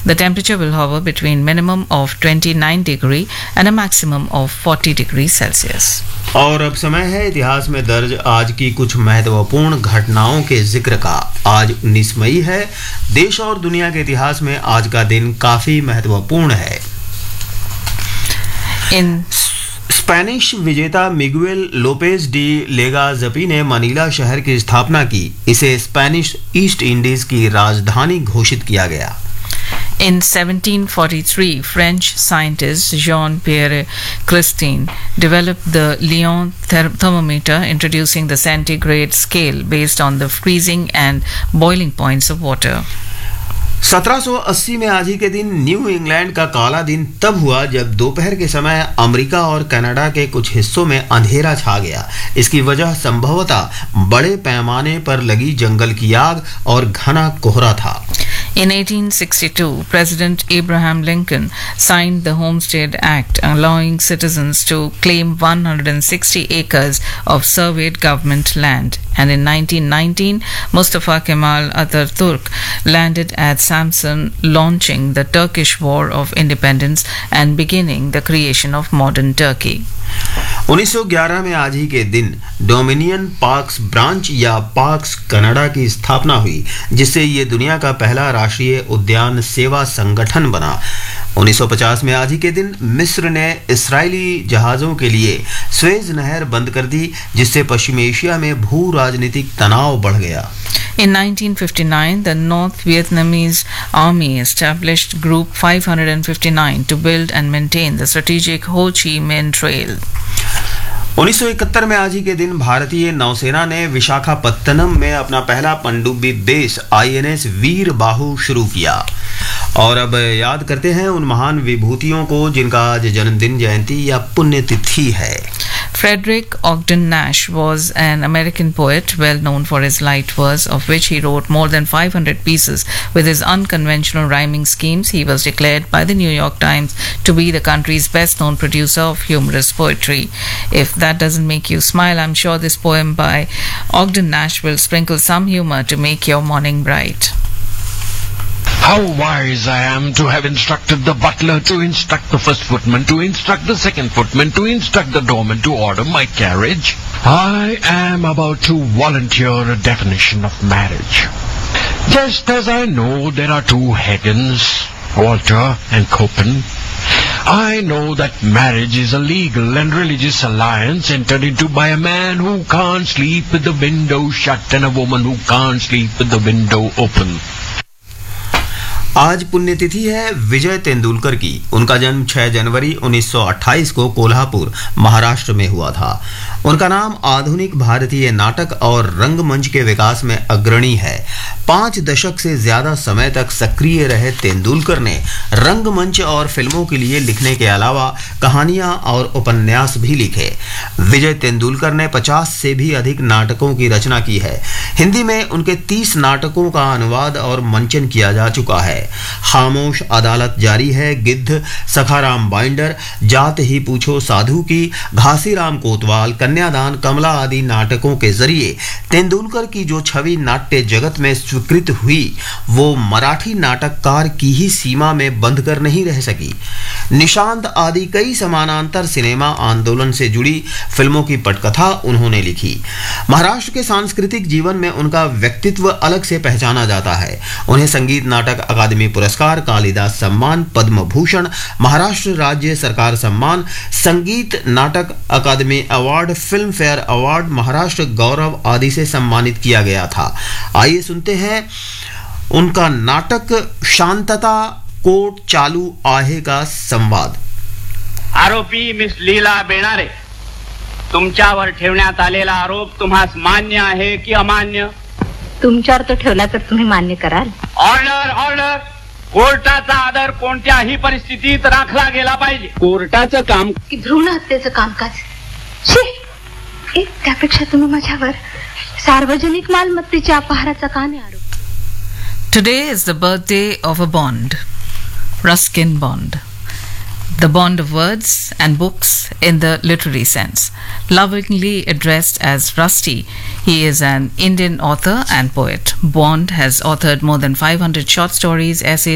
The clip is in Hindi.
The temperature will hover between minimum of 29 degree and a maximum of 40 degrees Celsius. और अब समय है इतिहास में दर्ज आज की कुछ महत्वपूर्ण घटनाओं के जिक्र का। आज 19 मई है। देश और दुनिया के इतिहास में आज का दिन काफी महत्वपूर्ण है। स्पेनिश विजेता मिगुएल लोपेज डी लेगाज़पी ने मनीला शहर की स्थापना की। इसे स्पेनिश ईस्ट इंडीज की राजधानी घोषित किया गया। In 1743, French scientist Jean-Pierre Christine developed the Lion thermometer, introducing the centigrade scale based on the freezing and boiling points of water. 1780 में आज ही के दिन न्यू इंग्लैंड का काला दिन तब हुआ जब दोपहर के समय अमेरिका और कनाडा के कुछ हिस्सों में अंधेरा छा गया। इसकी वजह संभवतः बड़े पैमाने पर लगी जंगल की आग और घना कोहरा था। In 1862, President Abraham Lincoln signed the Homestead Act, allowing citizens to claim 160 acres of surveyed government land. And in 1919, Mustafa Kemal Atatürk landed at Samsun, launching the Turkish War of Independence and beginning the creation of modern Turkey. 1911 में आज ही के दिन डोमिनियन पार्क्स ब्रांच या पार्क्स कनाडा की स्थापना हुई, जिससे ये दुनिया का पहला राष्ट्रीय उद्यान सेवा संगठन बना। 1950 में आज ही के दिन मिस्र ने इस्राएली जहाज़ों के लिए स्वेज नहर बंद कर दी, जिससे पश्चिमी एशिया में भू राजनीतिक तनाव बढ़ गया। In 1959, the North Vietnamese Army established Group 559 to build and maintain the strategic Ho Chi Minh Trail. 1971 में आज ही के दिन भारतीय नौसेना ने विशाखापत्तनम में अपना पहला पनडुब्बी बेस INS वीर बाहु शुरू किया। और अब याद करते हैं उन महान विभूतियों को जिनका आज जन्मदिन, जयंती या पुण्यतिथि है। Frederick Ogden Nash was an American poet well known for his light verse, of which he wrote more than 500 pieces. With his unconventional rhyming schemes, he was declared by the New York Times to be the country's best known producer of humorous poetry. If that doesn't make you smile, I'm sure this poem by Ogden Nash will sprinkle some humor to make your morning bright. How wise I am to have instructed the butler to instruct the first footman, to instruct the second footman, to instruct the doorman to order my carriage. I am about to volunteer a definition of marriage. Just as I know there are two Hagens, Walter and Copen, I know that marriage is a legal and religious alliance entered into by a man who can't sleep with the window shut and a woman who can't sleep with the window open. आज पुण्यतिथि है विजय तेंदुलकर की। उनका जन्म 6 जनवरी 1928 को कोल्हापुर, महाराष्ट्र में हुआ था। उनका नाम आधुनिक भारतीय नाटक और रंगमंच के विकास में अग्रणी है। 5 दशक से ज्यादा समय तक सक्रिय रहे तेंदुलकर ने रंगमंच और फिल्मों के लिए लिखने के अलावा कहानियां और उपन्यास भी लिखे। विजय तेंदुलकर ने 50 से भी अधिक नाटकों की रचना की है। हिंदी में उनके 30 नाटकों का अनुवाद और मंचन किया जा चुका है। खामोश अदालत जारी है, गिद्ध, सखाराम बाइंडर, जात ही पूछो साधु की, घासीराम कोतवाल, कन्यादान, कमला आदि नाटकों के जरिए तेंदुलकर की जो छवि नाट्य जगत में स्वीकृत हुई वो मराठी नाटककार की ही सीमा में बंद कर नहीं रह सकी। निशांत आदि कई समानांतर सिनेमा आंदोलन से जुड़ी फिल्मों की पटकथा उन्होंने लिखी। महाराष्ट्र के सांस्कृतिक जीवन में उनका व्यक्तित्व अलग से पहचाना जाता है। उन्हें संगीत नाटक अकादमी पुरस्कार, कालिदास सम्मान, पद्म भूषण, महाराष्ट्र राज्य सरकार सम्मान, संगीत नाटक अकादमी award, film fair award, Maharashtra गौरव आदि से सम्मानित किया गया था। आइए सुनते हैं उनका नाटक शांतता कोर्ट चालू आहे का संवाद। आरोपी मिस लीला बेणारे, तुमच्यावर ठेवण्यात आलेला आरोप तुम्हास मान्य आहे की अमान्य? तुमच्यावर तो ठेवला तर तुम्ही मान्य कराल? Order order. कोर्टाचा आदर कोणत्याही परिस्थितीत राखला गेला पाहिजे। कोर्टाचं काम की भ्रूण हत्येचं कामकाज? त्यापेक्षा तुम्ही माझ्यावर सार्वजनिक मालमत्तेच्या अपहाराचा का नाही आरोप? Today is the birthday of a Bond, Ruskin Bond. The bond of words and books in the literary sense. Lovingly addressed as Rusty, he is an Indian author and poet. Bond has authored more than 500 short stories, essays,